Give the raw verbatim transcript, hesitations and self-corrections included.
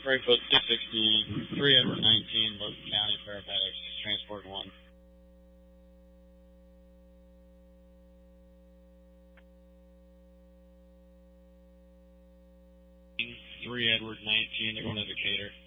Frankfurt six sixty, three Edward nineteen, Logan County, paramedics, transport one. three Edward nineteen, they're going to Decatur.